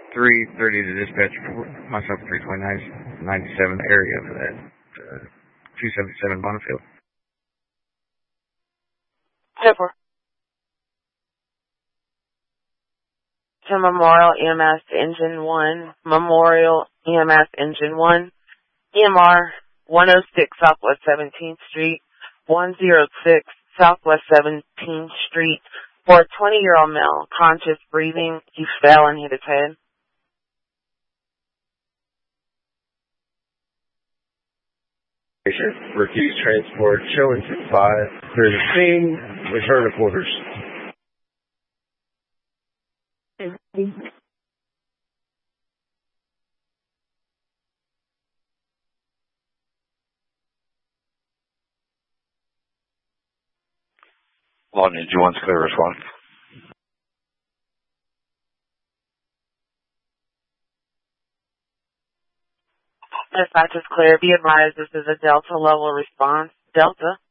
3:30 to dispatch for myself 329 97 area for that 277 Bonneville. 10-4. To Memorial EMS Engine 1, Memorial EMS Engine 1, EMR 106 Southwest 17th Street, 106 Southwest 17th Street, for a 20-year-old male, conscious breathing. He fell and hit his head. Refuse transport, showing 5, clear the scene, return to quarters. Law Ninja 1's clear response. Dispatch is clear. Be advised this is a Delta level response. Delta.